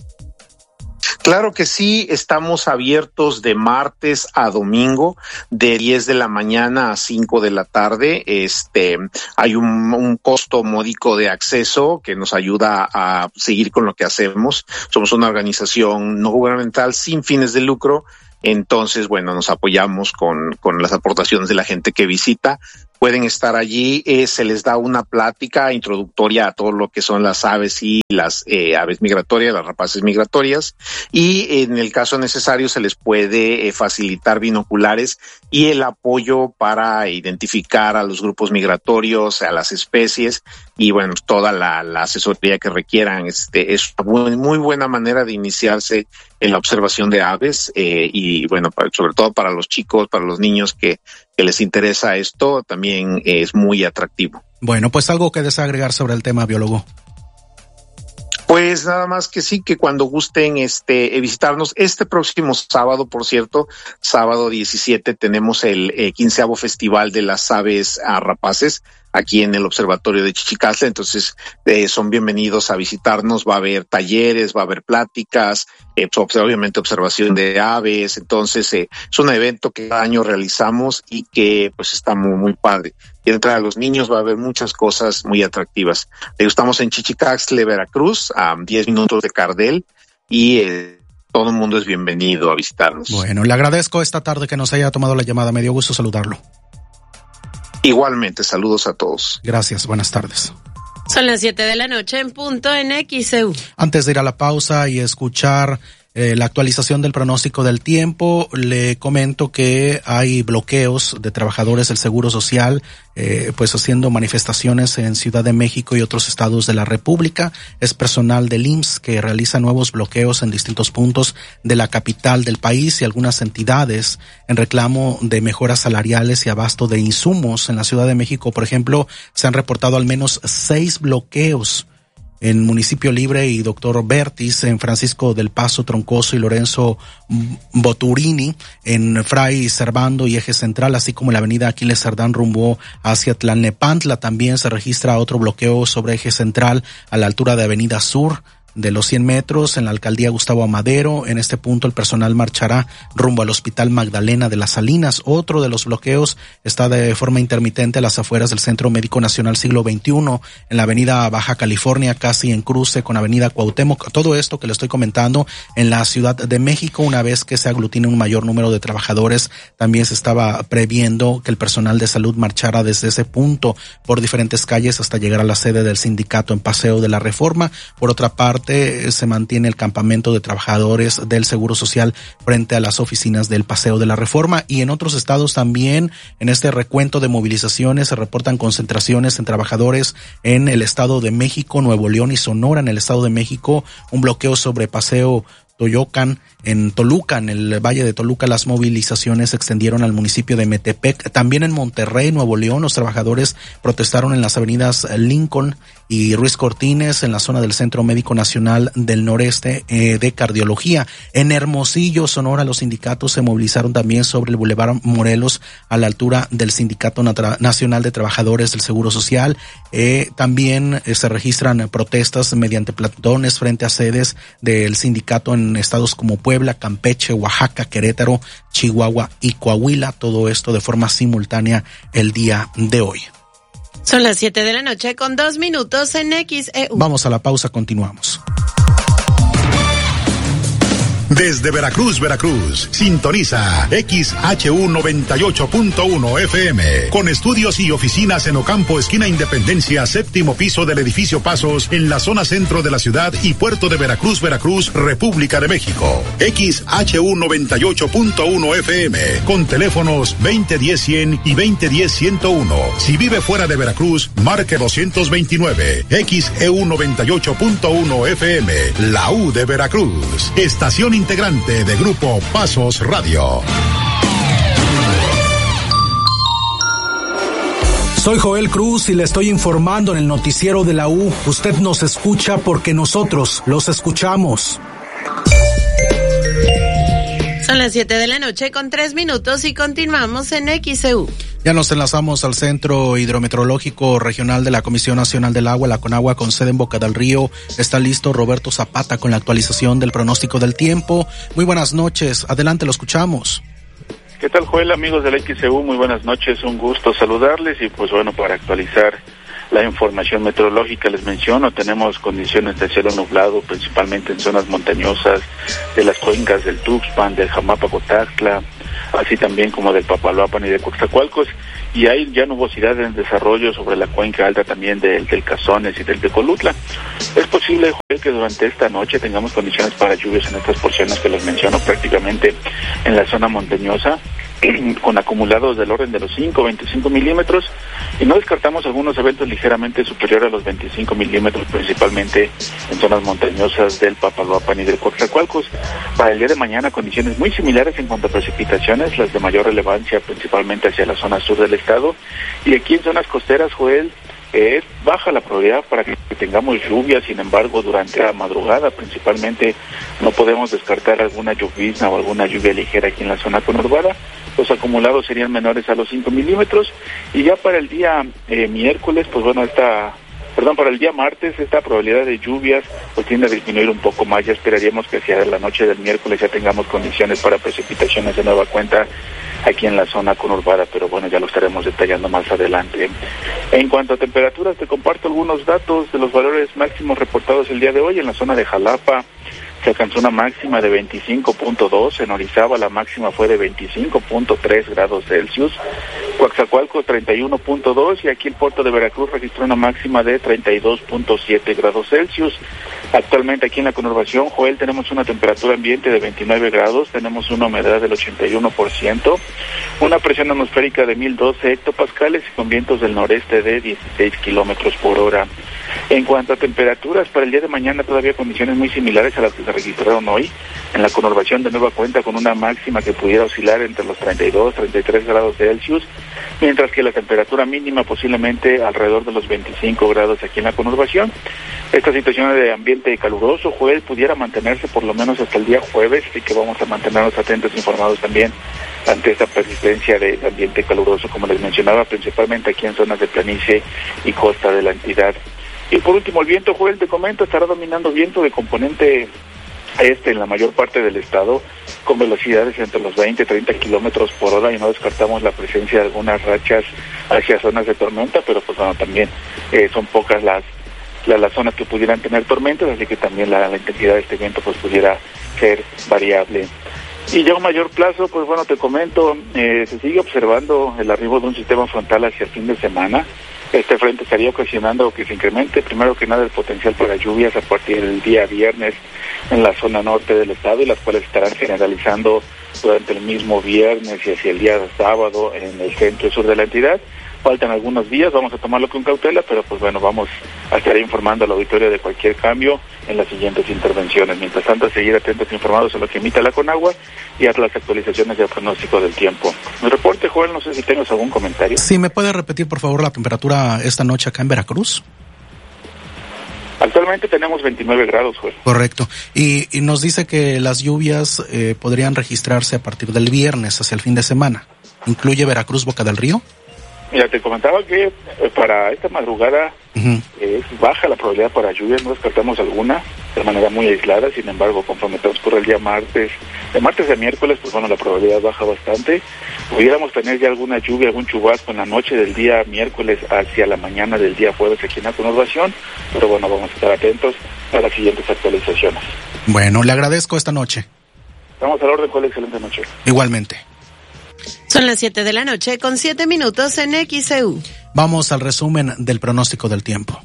Claro que sí, estamos abiertos de martes a domingo, de diez de la mañana a cinco de la tarde. Este, hay un, un costo módico de acceso que nos ayuda a seguir con lo que hacemos. Somos una organización no gubernamental sin fines de lucro Entonces, bueno, nos apoyamos con, con las aportaciones de la gente que visita. Pueden estar allí, eh, se les da una plática introductoria a todo lo que son las aves y las eh, aves migratorias, las rapaces migratorias, y en el caso necesario se les puede eh, facilitar binoculares y el apoyo para identificar a los grupos migratorios, a las especies, y bueno, toda la, la asesoría que requieran. Este, es una muy buena manera de iniciarse en la observación de aves, eh, y bueno, para, sobre todo para los chicos, para los niños que, que les interesa esto, también es muy atractivo. Bueno, pues algo que desagregar sobre el tema, biólogo. Pues nada más que sí, que cuando gusten este visitarnos, este próximo sábado, por cierto, sábado diecisiete, tenemos el eh, quinceavo Festival de las Aves a Rapaces aquí en el Observatorio de Chichicastle. Entonces eh, son bienvenidos a visitarnos. Va a haber talleres, va a haber pláticas, eh, pues, obviamente observación de aves. Entonces eh, es un evento que cada año realizamos y que pues está muy, muy padre. Y entre los niños va a haber muchas cosas muy atractivas. Estamos en Chichicastle, Veracruz, a diez minutos de Cardel, y eh, todo el mundo es bienvenido a visitarnos. Bueno, le agradezco esta tarde que nos haya tomado la llamada. Me dio gusto saludarlo. Igualmente, saludos a todos. Gracias, buenas tardes. Son las siete de la noche en punto en X E U. Antes de ir a la pausa y escuchar eh, la actualización del pronóstico del tiempo, le comento que hay bloqueos de trabajadores del Seguro Social, eh, pues haciendo manifestaciones en Ciudad de México y otros estados de la República. Es personal del I M S S que realiza nuevos bloqueos en distintos puntos de la capital del país y algunas entidades en reclamo de mejoras salariales y abasto de insumos. En la Ciudad de México, por ejemplo, se han reportado al menos seis bloqueos en Municipio Libre y Doctor Bertis, en Francisco del Paso, Troncoso y Lorenzo Boturini, en Fray Servando y Eje Central, así como en la avenida Aquiles Cerdán rumbo hacia Tlalnepantla. También se registra otro bloqueo sobre Eje Central a la altura de Avenida Sur de los cien metros en la alcaldía Gustavo Amadero. En este punto el personal marchará rumbo al Hospital Magdalena de las Salinas. Otro de los bloqueos está de forma intermitente a las afueras del Centro Médico Nacional Siglo veintiuno en la avenida Baja California, casi en cruce con avenida Cuauhtémoc. Todo esto que le estoy comentando en la Ciudad de México. Una vez que se aglutine un mayor número de trabajadores, también se estaba previendo que el personal de salud marchara desde ese punto por diferentes calles hasta llegar a la sede del sindicato en Paseo de la Reforma. Por otra parte, se mantiene el campamento de trabajadores del Seguro Social frente a las oficinas del Paseo de la Reforma. Y en otros estados también, en este recuento de movilizaciones, se reportan concentraciones en trabajadores en el Estado de México, Nuevo León y Sonora. En el Estado de México, un bloqueo sobre Paseo Toyocan, en Toluca, en el Valle de Toluca, las movilizaciones se extendieron al municipio de Metepec. También en Monterrey, Nuevo León, los trabajadores protestaron en las avenidas Lincoln y Ruiz Cortines, en la zona del Centro Médico Nacional del Noreste eh, de Cardiología. En Hermosillo, Sonora, los sindicatos se movilizaron también sobre el Boulevard Morelos a la altura del Sindicato Nacional de Trabajadores del Seguro Social. Eh, también eh, se registran protestas mediante plantones frente a sedes del sindicato en estados como Puebla, Campeche, Oaxaca, Querétaro, Chihuahua y Coahuila. Todo esto de forma simultánea el día de hoy. Son las siete de la noche con dos minutos en X E U. Vamos a la pausa, continuamos. Desde Veracruz, Veracruz, sintoniza X H U noventa y ocho punto uno F M, con estudios y oficinas en Ocampo, esquina Independencia, séptimo piso del edificio Pasos, en la zona centro de la ciudad y puerto de Veracruz, Veracruz, República de México. X H U noventa y ocho punto uno F M, con teléfonos veinte diez cien y veinte diez ciento uno. Si vive fuera de Veracruz, marque doscientos veintinueve. X E U noventa y ocho punto uno F M, la U de Veracruz. Estación integrante de Grupo Pasos Radio. Soy Joel Cruz y le estoy informando en el noticiero de la U. Usted nos escucha porque nosotros los escuchamos. Son las siete de la noche con tres minutos y continuamos en X E U. Ya nos enlazamos al Centro Hidrometeorológico Regional de la Comisión Nacional del Agua, la CONAGUA, con sede en Boca del Río. Está listo Roberto Zapata con la actualización del pronóstico del tiempo. Muy buenas noches, adelante, lo escuchamos. ¿Qué tal, Joel, amigos del X E U? Muy buenas noches, un gusto saludarles y pues bueno, para actualizar la información meteorológica. Les menciono, tenemos condiciones de cielo nublado, principalmente en zonas montañosas de las cuencas del Tuxpan, del Jamapa, Cotaxtla, así también como del Papaloapan y de Coatzacoalcos, y hay ya nubosidad en desarrollo sobre la cuenca alta también del, del Cazones y del Tecolutla. Es posible, Joel, que durante esta noche tengamos condiciones para lluvias en estas porciones que les menciono, prácticamente en la zona montañosa, con acumulados del orden de los cinco a veinticinco milímetros, y no descartamos algunos eventos ligeramente superiores a los veinticinco milímetros, principalmente en zonas montañosas del Papaloapan y del Coatzacoalcos. Para el día de mañana, condiciones muy similares en cuanto a precipitaciones, las de mayor relevancia principalmente hacia la zona sur del estado, y aquí en zonas costeras, Joel, es baja la probabilidad para que tengamos lluvias. Sin embargo, durante la madrugada principalmente no podemos descartar alguna llovizna o alguna lluvia ligera aquí en la zona conurbada. Los acumulados serían menores a los cinco milímetros, y ya para el día eh, miércoles, pues bueno, esta, perdón, para el día martes, esta probabilidad de lluvias pues tiende a disminuir un poco más. Ya esperaríamos que hacia la noche del miércoles ya tengamos condiciones para precipitaciones de nueva cuenta aquí en la zona conurbada, pero bueno, ya lo estaremos detallando más adelante. En cuanto a temperaturas, te comparto algunos datos de los valores máximos reportados el día de hoy. En la zona de Jalapa se alcanzó una máxima de veinticinco punto dos, en Orizaba la máxima fue de veinticinco punto tres grados Celsius, Coatzacoalcos treinta y uno punto dos, y aquí el puerto de Veracruz registró una máxima de treinta y dos punto siete grados Celsius. Actualmente aquí en la conurbación, Joel, tenemos una temperatura ambiente de veintinueve grados, tenemos una humedad del ochenta y uno por ciento, una presión atmosférica de mil doce hectopascales y con vientos del noreste de dieciséis kilómetros por hora. En cuanto a temperaturas, para el día de mañana todavía condiciones muy similares a las que se registraron hoy. En la conurbación de nueva cuenta con una máxima que pudiera oscilar entre los treinta y dos, treinta y tres grados Celsius, mientras que la temperatura mínima posiblemente alrededor de los veinticinco grados aquí en la conurbación. Esta situación de ambiente caluroso, Joel, pudiera mantenerse por lo menos hasta el día jueves, así que vamos a mantenernos atentos e informados también ante esta persistencia de ambiente caluroso, como les mencionaba, principalmente aquí en zonas de planicie y costa de la entidad. Y por último, el viento, Joel, te comento, estará dominando viento de componente este en la mayor parte del estado, con velocidades entre los veinte y treinta kilómetros por hora, y no descartamos la presencia de algunas rachas hacia zonas de tormenta, pero pues bueno, también eh, son pocas las, las las zonas que pudieran tener tormentas, así que también la, la intensidad de este viento pues pudiera ser variable. Y ya a un mayor plazo, pues bueno, te comento, eh, se sigue observando el arribo de un sistema frontal hacia el fin de semana. Este frente estaría ocasionando que se incremente, primero que nada, el potencial para lluvias a partir del día viernes en la zona norte del estado, y las cuales estarán generalizando durante el mismo viernes y hacia el día sábado en el centro y sur de la entidad. Faltan algunos días, vamos a tomarlo con cautela, pero pues bueno, vamos a estar informando al auditorio de cualquier cambio en las siguientes intervenciones. Mientras tanto, seguir atentos e informados a lo que emita la Conagua y a las actualizaciones del pronóstico del tiempo. Mi reporte, Joel, no sé si tengas algún comentario. Sí, ¿me puede repetir, por favor, la temperatura esta noche acá en Veracruz? Actualmente tenemos veintinueve grados, Joel. Correcto. Y, y nos dice que las lluvias eh, podrían registrarse a partir del viernes hacia el fin de semana. ¿Incluye Veracruz, Boca del Río? Mira, te comentaba que eh, para esta madrugada uh-huh. eh, es baja la probabilidad para lluvias, no descartamos alguna de manera muy aislada. Sin embargo, conforme transcurre el día martes, de martes a miércoles, pues bueno, la probabilidad baja bastante. Pudiéramos tener ya alguna lluvia, algún chubasco en la noche del día miércoles hacia la mañana del día jueves aquí en la conurbación, pero bueno, vamos a estar atentos a las siguientes actualizaciones. Bueno, le agradezco esta noche. Estamos a la orden, ¿cuál? Excelente noche. Igualmente. Son las siete de la noche con siete minutos en X E U. Vamos al resumen del pronóstico del tiempo.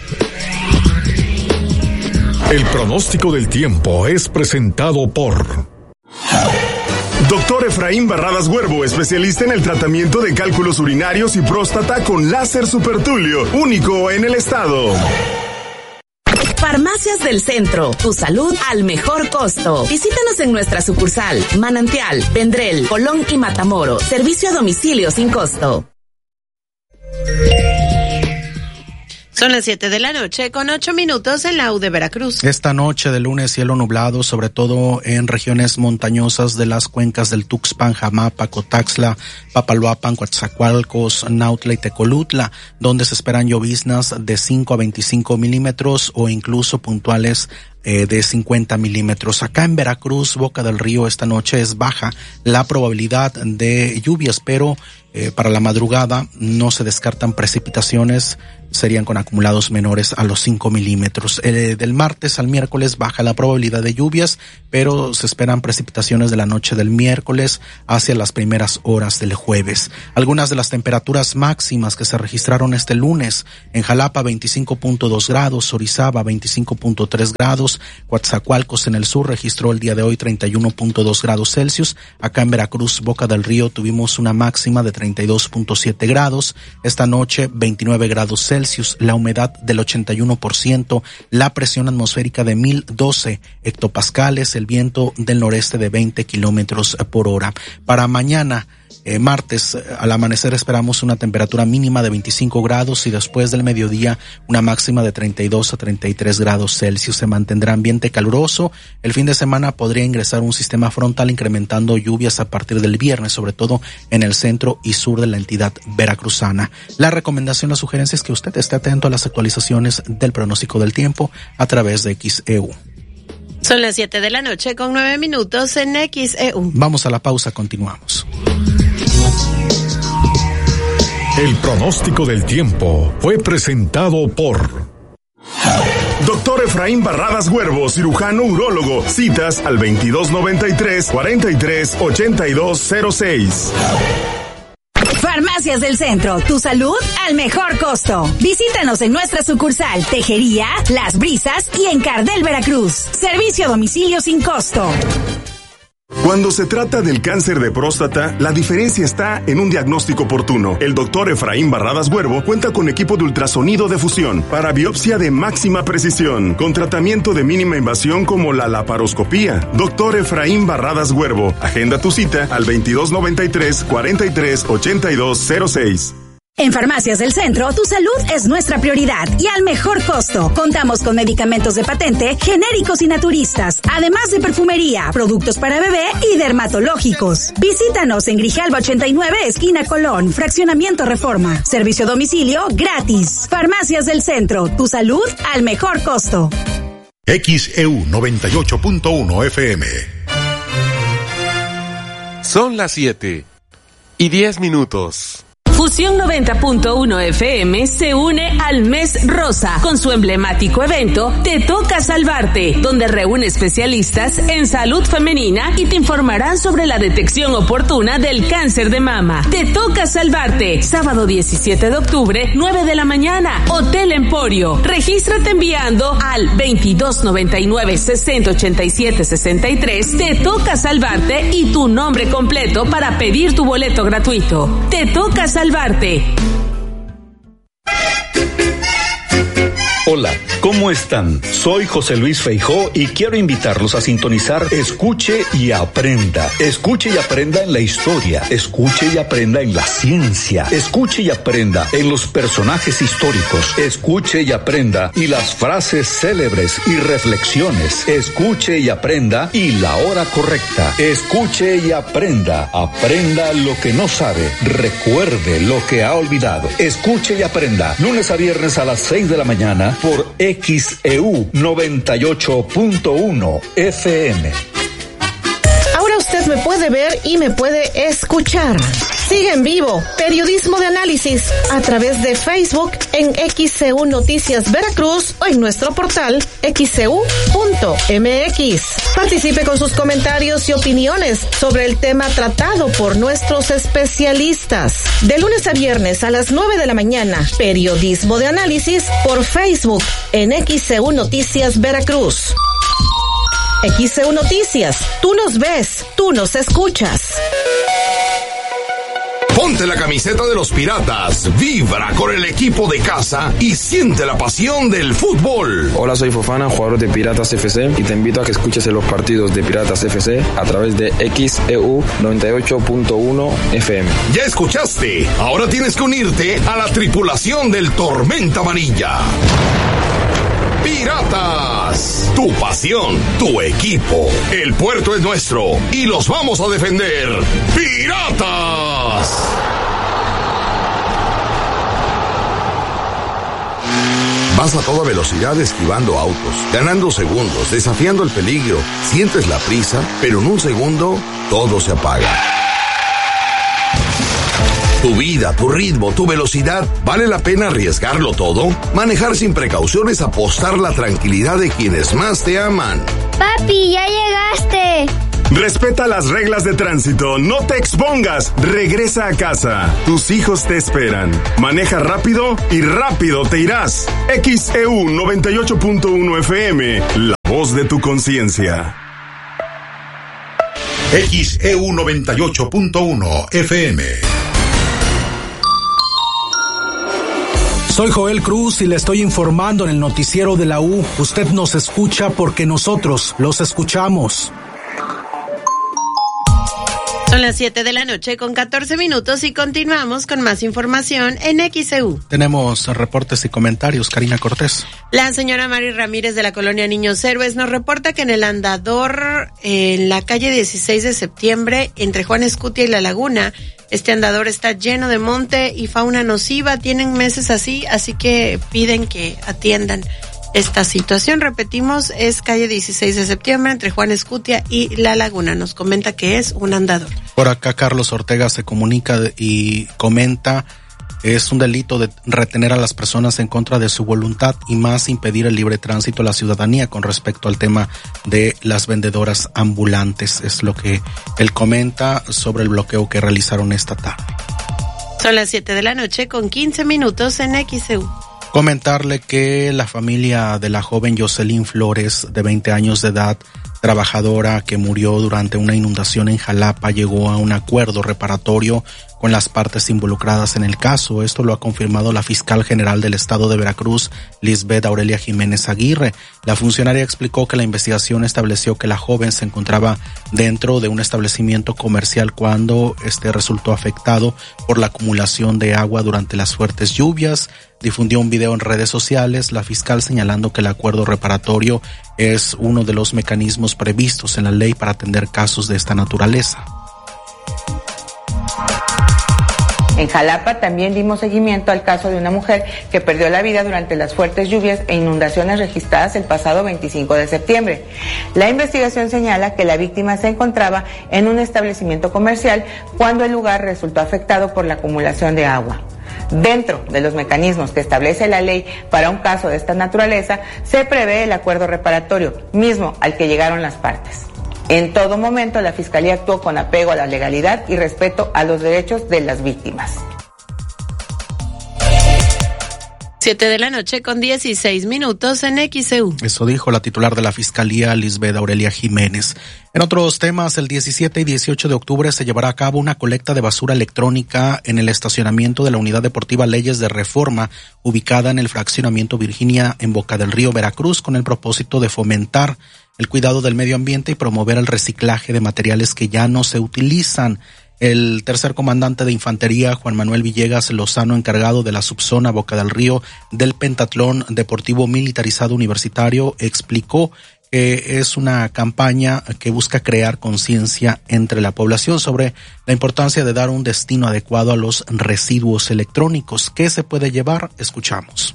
El pronóstico del tiempo es presentado por Doctor Efraín Barradas Huervo, especialista en el tratamiento de cálculos urinarios y próstata con láser supertulio, único en el estado. Farmacias del Centro, tu salud al mejor costo. Visítanos en nuestra sucursal, Manantial, Vendrell, Colón y Matamoros. Servicio a domicilio sin costo. Son las siete de la noche con ocho minutos en la U de Veracruz. Esta noche de lunes cielo nublado, sobre todo en regiones montañosas de las cuencas del Tuxpan, Jamapa, Cotaxtla, Papaloapan, Coatzacoalcos, Nautla y Tecolutla, donde se esperan lloviznas de cinco a veinticinco milímetros o incluso puntuales eh, de cincuenta milímetros. Acá en Veracruz, Boca del Río, esta noche es baja la probabilidad de lluvias, pero eh, para la madrugada no se descartan precipitaciones serían con acumulados menores a los cinco milímetros. Eh, del martes al miércoles baja la probabilidad de lluvias, pero se esperan precipitaciones de la noche del miércoles hacia las primeras horas del jueves. Algunas de las temperaturas máximas que se registraron este lunes: en Jalapa veinticinco punto dos grados, Orizaba veinticinco punto tres grados, Coatzacoalcos en el sur registró el día de hoy treinta y uno punto dos grados Celsius. Acá en Veracruz, Boca del Río, tuvimos una máxima de treinta y dos punto siete grados. Esta noche veintinueve grados Celsius, la humedad del ochenta y uno por ciento, la presión atmosférica de mil doce hectopascales, el viento del noreste de veinte kilómetros por hora. Para mañana, Eh, martes, al amanecer esperamos una temperatura mínima de veinticinco grados y después del mediodía una máxima de treinta y dos a treinta y tres grados Celsius. Se mantendrá ambiente caluroso. El fin de semana podría ingresar un sistema frontal incrementando lluvias a partir del viernes, sobre todo en el centro y sur de la entidad veracruzana. La recomendación, la sugerencia es que usted esté atento a las actualizaciones del pronóstico del tiempo a través de X E U. Son las siete de la noche con nueve minutos en X E U. Vamos a la pausa, continuamos. El pronóstico del tiempo fue presentado por Doctor Efraín Barradas Huervo, cirujano urólogo. Citas al veintidós noventa y tres, cuarenta y tres, ochenta y dos cero seis. Farmacias del Centro, tu salud al mejor costo. Visítanos en nuestra sucursal Tejería, Las Brisas y en Cardel, Veracruz. Servicio a domicilio sin costo. Cuando se trata del cáncer de próstata, la diferencia está en un diagnóstico oportuno. El doctor Efraín Barradas Huervo cuenta con equipo de ultrasonido de fusión para biopsia de máxima precisión, con tratamiento de mínima invasión como la laparoscopía. Doctor Efraín Barradas Huervo, agenda tu cita al veintidós noventa y tres, cuarenta y tres, ochenta y dos cero seis. En Farmacias del Centro, tu salud es nuestra prioridad y al mejor costo. Contamos con medicamentos de patente, genéricos y naturistas, además de perfumería, productos para bebé y dermatológicos. Visítanos en Grijalba ochenta y nueve, esquina Colón, Fraccionamiento Reforma. Servicio a domicilio gratis. Farmacias del Centro, tu salud al mejor costo. X E U noventa y ocho punto uno F M. Son las siete y diez minutos. Fusión noventa punto uno F M se une al Mes Rosa con su emblemático evento Te Toca Salvarte, donde reúne especialistas en salud femenina y te informarán sobre la detección oportuna del cáncer de mama. Te Toca Salvarte, sábado diecisiete de octubre, nueve de la mañana, Hotel Emporio. Regístrate enviando al veintidós noventa y nueve, sesenta ochenta y siete sesenta y tres. Te Toca Salvarte y tu nombre completo para pedir tu boleto gratuito. Te Toca Salvarte. Hola, ¿cómo están? Soy José Luis Feijó y quiero invitarlos a sintonizar Escuche y Aprenda. Escuche y aprenda en la historia, escuche y aprenda en la ciencia, escuche y aprenda en los personajes históricos, escuche y aprenda y las frases célebres y reflexiones, escuche y aprenda y la hora correcta, escuche y aprenda, aprenda lo que no sabe, recuerde lo que ha olvidado, escuche y aprenda, lunes a viernes a las seis de la mañana, por X E U noventa y ocho punto uno F M. Ahora usted me puede ver y me puede escuchar. Sigue en vivo Periodismo de Análisis a través de Facebook en X E U Noticias Veracruz o en nuestro portal X E U punto M X. Participe con sus comentarios y opiniones sobre el tema tratado por nuestros especialistas. De lunes a viernes a las nueve de la mañana, Periodismo de Análisis por Facebook en X E U Noticias Veracruz. X E U Noticias, tú nos ves, tú nos escuchas. Ponte la camiseta de los Piratas, vibra con el equipo de casa y siente la pasión del fútbol. Hola, soy Fofana, jugador de Piratas F C, y te invito a que escuches los partidos de Piratas F C a través de X E U noventa y ocho punto uno F M. Ya escuchaste, ahora tienes que unirte a la tripulación del Tormenta Amarilla. Piratas, tu pasión, tu equipo. El puerto es nuestro y los vamos a defender. ¡Piratas! Vas a toda velocidad esquivando autos, ganando segundos, desafiando el peligro. Sientes la prisa, pero en un segundo todo se apaga. Tu vida, tu ritmo, tu velocidad, ¿vale la pena arriesgarlo todo? Manejar sin precauciones, apostar la tranquilidad de quienes más te aman. Papi, ya llegaste. Respeta las reglas de tránsito, no te expongas, regresa a casa. Tus hijos te esperan. Maneja rápido y rápido te irás. X E U noventa y ocho punto uno F M, la voz de tu conciencia. X E U noventa y ocho punto uno F M. Soy Joel Cruz y le estoy informando en el noticiero de la U. Usted nos escucha porque nosotros los escuchamos. Son las siete de la noche con catorce minutos y continuamos con más información en X E U. Tenemos reportes y comentarios. Karina Cortés. La señora Mari Ramírez de la colonia Niños Héroes nos reporta que en el andador en la calle dieciséis de septiembre entre Juan Escutia y La Laguna, este andador está lleno de monte y fauna nociva. Tienen meses así, así que piden que atiendan esta situación. Repetimos, es calle dieciséis de septiembre entre Juan Escutia y La Laguna. Nos comenta que es un andador. Por acá Carlos Ortega se comunica y comenta: es un delito de retener a las personas en contra de su voluntad y más impedir el libre tránsito a la ciudadanía con respecto al tema de las vendedoras ambulantes. Es lo que él comenta sobre el bloqueo que realizaron esta tarde. Son las siete de la noche con quince minutos en X E U. Comentarle que la familia de la joven Jocelyn Flores, de veinte años de edad, trabajadora que murió durante una inundación en Jalapa, llegó a un acuerdo reparatorio con las partes involucradas en el caso. Esto lo ha confirmado la fiscal general del estado de Veracruz, Lisbeth Aurelia Jiménez Aguirre. La funcionaria explicó que la investigación estableció que la joven se encontraba dentro de un establecimiento comercial cuando este resultó afectado por la acumulación de agua durante las fuertes lluvias. Difundió un video en redes sociales, la fiscal señalando que el acuerdo reparatorio es uno de los mecanismos previstos en la ley para atender casos de esta naturaleza. En Jalapa también dimos seguimiento al caso de una mujer que perdió la vida durante las fuertes lluvias e inundaciones registradas el pasado veinticinco de septiembre. La investigación señala que la víctima se encontraba en un establecimiento comercial cuando el lugar resultó afectado por la acumulación de agua. Dentro de los mecanismos que establece la ley para un caso de esta naturaleza, se prevé el acuerdo reparatorio, mismo al que llegaron las partes. En todo momento, la Fiscalía actuó con apego a la legalidad y respeto a los derechos de las víctimas. Siete de la noche con dieciséis minutos en X E U. Eso dijo la titular de la Fiscalía, Lisbeth Aurelia Jiménez. En otros temas, el diecisiete y dieciocho de octubre se llevará a cabo una colecta de basura electrónica en el estacionamiento de la Unidad Deportiva Leyes de Reforma, ubicada en el fraccionamiento Virginia en Boca del Río, Veracruz, con el propósito de fomentar el cuidado del medio ambiente y promover el reciclaje de materiales que ya no se utilizan. El tercer comandante de infantería, Juan Manuel Villegas Lozano, encargado de la subzona Boca del Río del Pentatlón Deportivo Militarizado Universitario, explicó que es una campaña que busca crear conciencia entre la población sobre la importancia de dar un destino adecuado a los residuos electrónicos. ¿Qué se puede llevar? Escuchamos.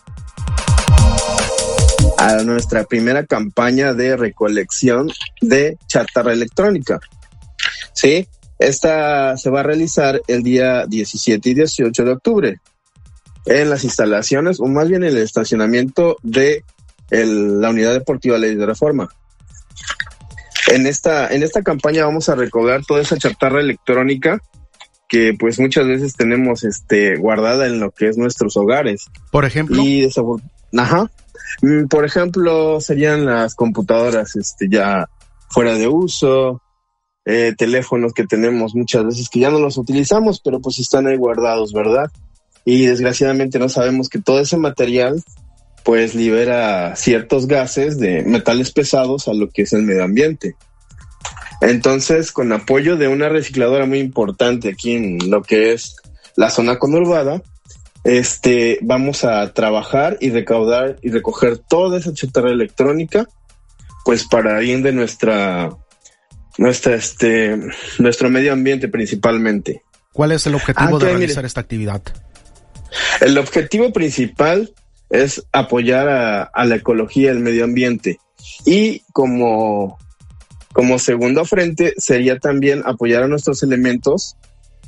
A nuestra primera campaña de recolección de chatarra electrónica. ¿Sí? Esta se va a realizar el día diecisiete y dieciocho de octubre en las instalaciones, o más bien en el estacionamiento de el, la Unidad Deportiva Leyes de Reforma. En esta, en esta campaña vamos a recoger toda esa chatarra electrónica que pues muchas veces tenemos este guardada en lo que es nuestros hogares. Por ejemplo. Y desabor- Ajá. Por ejemplo, serían las computadoras este ya fuera de uso, eh, teléfonos que tenemos muchas veces que ya no los utilizamos, pero pues están ahí guardados, ¿verdad? Y desgraciadamente no sabemos que todo ese material pues libera ciertos gases de metales pesados a lo que es el medio ambiente. Entonces, con apoyo de una recicladora muy importante aquí en lo que es la zona conurbada, este, vamos a trabajar y recaudar y recoger toda esa chatarra electrónica, pues para bien de nuestra, nuestra, este, nuestro medio ambiente principalmente. ¿Cuál es el objetivo ah, de que, realizar mire, esta actividad? El objetivo principal es apoyar a, a la ecología y el medio ambiente. Y como, como segundo frente sería también apoyar a nuestros elementos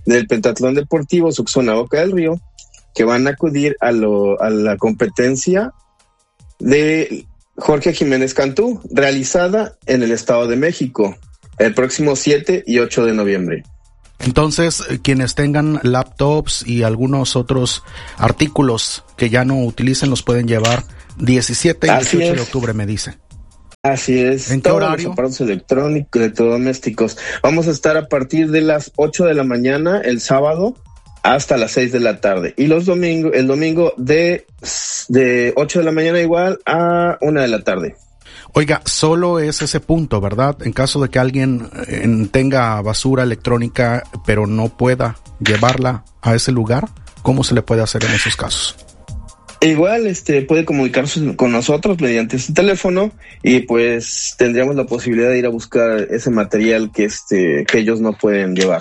del pentatlón deportivo Suxona Boca del Río, que van a acudir a, lo, a la competencia de Jorge Jiménez Cantú, realizada en el Estado de México, el próximo siete y ocho de noviembre. Entonces, quienes tengan laptops y algunos otros artículos que ya no utilicen los pueden llevar diecisiete y dieciocho de octubre, me dice. Así es. ¿En qué todos horario? Los aparatos electrónicos, electrodomésticos. Vamos a estar a partir de las ocho de la mañana el sábado hasta las seis de la tarde. Y los domingos, el domingo de, de ocho de la mañana igual a una de la tarde. Oiga, solo es ese punto, ¿verdad? En caso de que alguien eh, tenga basura electrónica, pero no pueda llevarla a ese lugar, ¿cómo se le puede hacer en esos casos? Igual, este, puede comunicarse con nosotros mediante este teléfono y pues tendríamos la posibilidad de ir a buscar ese material que este, que ellos no pueden llevar.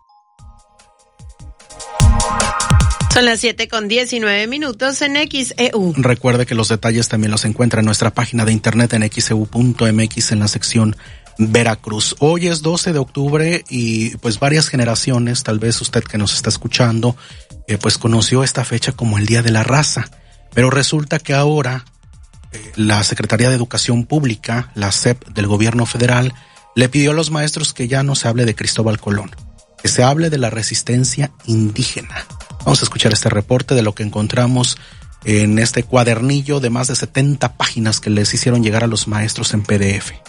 Son las siete con diecinueve minutos en X E U. Recuerde que los detalles también los encuentra en nuestra página de internet en x e u punto m x en la sección Veracruz. Hoy es doce de octubre y pues varias generaciones, tal vez usted que nos está escuchando, eh, pues conoció esta fecha como el Día de la Raza. Pero resulta que ahora eh, la Secretaría de Educación Pública, la S E P del gobierno federal, le pidió a los maestros que ya no se hable de Cristóbal Colón, que se hable de la resistencia indígena. Vamos a escuchar este reporte de lo que encontramos en este cuadernillo de más de setenta páginas que les hicieron llegar a los maestros en P D F.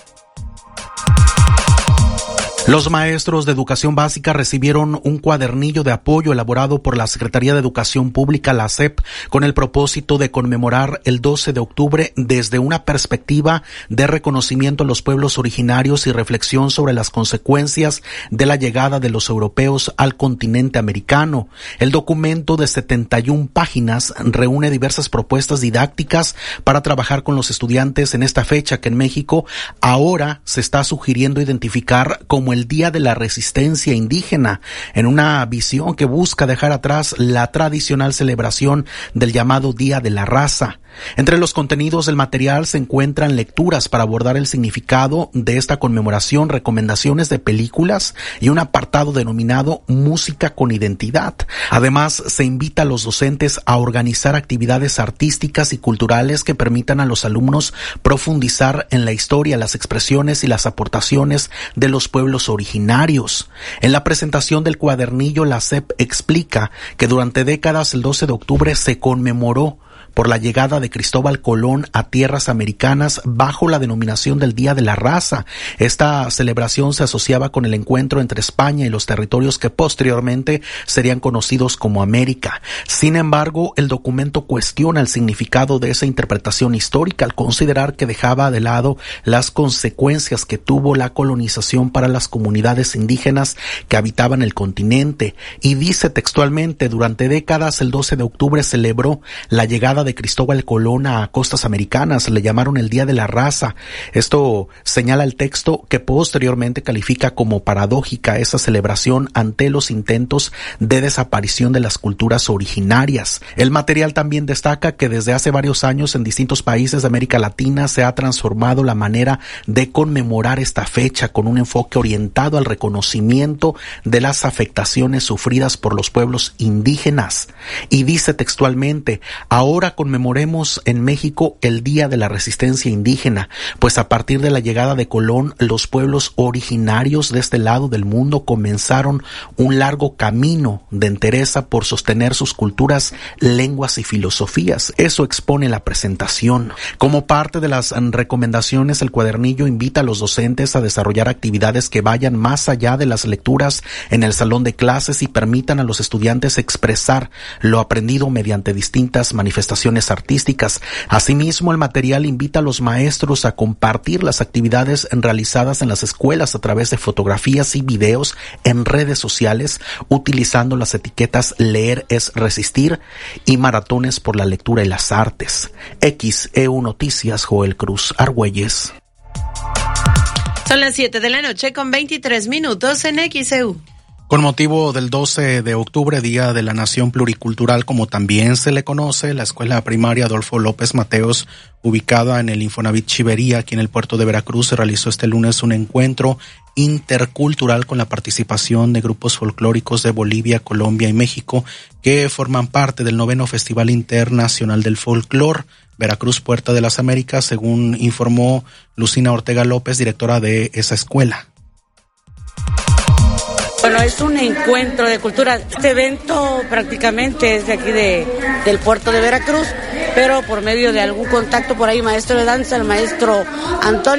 Los maestros de educación básica recibieron un cuadernillo de apoyo elaborado por la Secretaría de Educación Pública, la S E P, con el propósito de conmemorar el doce de octubre desde una perspectiva de reconocimiento a los pueblos originarios y reflexión sobre las consecuencias de la llegada de los europeos al continente americano. El documento de setenta y una páginas reúne diversas propuestas didácticas para trabajar con los estudiantes en esta fecha que en México ahora se está sugiriendo identificar como el Día de la Resistencia Indígena, en una visión que busca dejar atrás la tradicional celebración del llamado Día de la Raza. Entre los contenidos del material se encuentran lecturas para abordar el significado de esta conmemoración, recomendaciones de películas y un apartado denominado Música con Identidad. Además, se invita a los docentes a organizar actividades artísticas y culturales que permitan a los alumnos profundizar en la historia, las expresiones y las aportaciones de los pueblos originarios. En la presentación del cuadernillo, la S E P explica que durante décadas el doce de octubre se conmemoró por la llegada de Cristóbal Colón a tierras americanas bajo la denominación del Día de la Raza. Esta celebración se asociaba con el encuentro entre España y los territorios que posteriormente serían conocidos como América. Sin embargo, el documento cuestiona el significado de esa interpretación histórica al considerar que dejaba de lado las consecuencias que tuvo la colonización para las comunidades indígenas que habitaban el continente. Y dice textualmente, durante décadas el doce de octubre celebró la llegada de Cristóbal Colón a costas americanas, le llamaron el Día de la Raza. Esto señala el texto que posteriormente califica como paradójica esa celebración ante los intentos de desaparición de las culturas originarias. El material también destaca que desde hace varios años en distintos países de América Latina se ha transformado la manera de conmemorar esta fecha con un enfoque orientado al reconocimiento de las afectaciones sufridas por los pueblos indígenas. Y dice textualmente, ahora conmemoremos en México el Día de la Resistencia Indígena, pues a partir de la llegada de Colón, los pueblos originarios de este lado del mundo comenzaron un largo camino de entereza por sostener sus culturas, lenguas y filosofías. Eso expone la presentación. Como parte de las recomendaciones, el cuadernillo invita a los docentes a desarrollar actividades que vayan más allá de las lecturas en el salón de clases y permitan a los estudiantes expresar lo aprendido mediante distintas manifestaciones artísticas. Asimismo, el material invita a los maestros a compartir las actividades realizadas en las escuelas a través de fotografías y videos en redes sociales, utilizando las etiquetas Leer es Resistir y Maratones por la Lectura y las Artes. X E U Noticias, Joel Cruz Argüelles. Son las siete de la noche con veintitrés minutos en X E U. Con motivo del doce de octubre, Día de la Nación Pluricultural, como también se le conoce, la Escuela Primaria Adolfo López Mateos, ubicada en el Infonavit Chivería, aquí en el puerto de Veracruz, se realizó este lunes un encuentro intercultural con la participación de grupos folclóricos de Bolivia, Colombia y México que forman parte del noveno Festival Internacional del Folclor Veracruz Puerta de las Américas, según informó Lucina Ortega López, directora de esa escuela. Bueno, es un encuentro de cultura. Este evento prácticamente es de aquí de, del puerto de Veracruz, pero por medio de algún contacto por ahí, maestro de danza, el maestro Antonio.